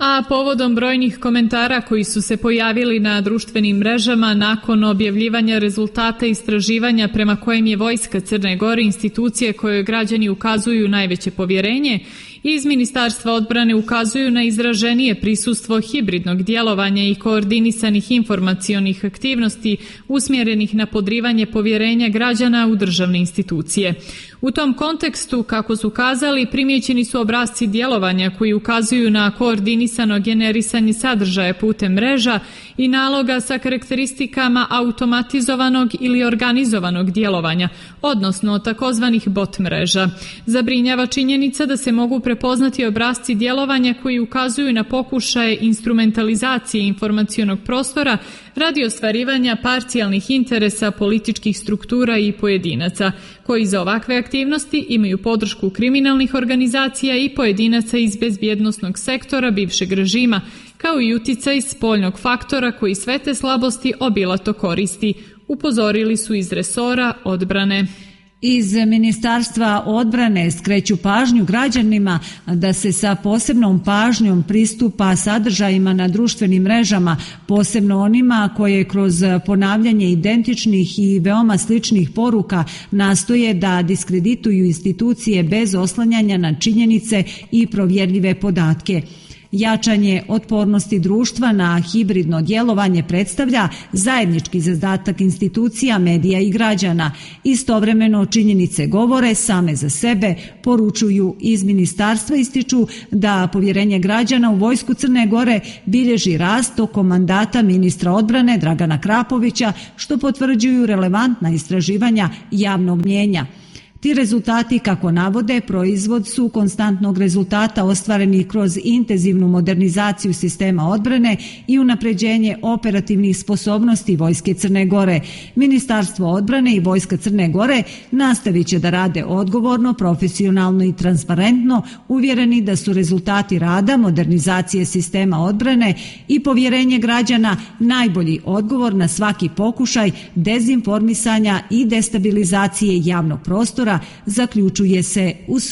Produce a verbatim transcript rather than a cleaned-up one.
A povodom brojnih komentara koji su se pojavili na društvenim mrežama nakon objavljivanja rezultata istraživanja prema kojem je Vojska Crne Gore institucije kojoj građani ukazuju najveće povjerenje, iz Ministarstva odbrane ukazuju na izraženije prisustvo hibridnog djelovanja i koordinisanih informacionih aktivnosti usmjerenih na podrivanje povjerenja građana u državne institucije. U tom kontekstu, kako su kazali, primijećeni su obrasci djelovanja koji ukazuju na koordinisano generisanje sadržaja putem mreža i naloga sa karakteristikama automatizovanog ili organizovanog djelovanja, odnosno takozvanih bot mreža. Zabrinjava činjenica da se mogu prepoznati obrasci djelovanja koji ukazuju na pokušaje instrumentalizacije informacionog prostora radi ostvarivanja parcijalnih interesa političkih struktura i pojedinaca, koji za ovakve aktivnosti imaju podršku kriminalnih organizacija i pojedinaca iz bezbjednosnog sektora bivšeg režima, kao i uticaj spoljnog faktora koji sve te slabosti obilato koristi, upozorili su iz resora odbrane. Iz Ministarstva odbrane skreću pažnju građanima da se sa posebnom pažnjom pristupa sadržajima na društvenim mrežama, posebno onima koje kroz ponavljanje identičnih i veoma sličnih poruka nastoje da diskredituju institucije bez oslanjanja na činjenice i provjerljive podatke. Jačanje otpornosti društva na hibridno djelovanje predstavlja zajednički zadatak institucija, medija i građana. Istovremeno činjenice govore same za sebe, poručuju iz ministarstva, ističu da povjerenje građana u Vojsku Crne Gore bilježi rast tokom mandata ministra odbrane Dragana Krapovića, što potvrđuju relevantna istraživanja javnog mnijenja. Ti rezultati, kako navode, proizvod su konstantnog rezultata ostvarenih kroz intenzivnu modernizaciju sistema odbrane i unapređenje operativnih sposobnosti Vojske Crne Gore. Ministarstvo odbrane i Vojska Crne Gore nastavit će da rade odgovorno, profesionalno i transparentno, uvjereni da su rezultati rada, modernizacije sistema odbrane i povjerenje građana najbolji odgovor na svaki pokušaj dezinformisanja i destabilizacije javnog prostora, zaključuje se u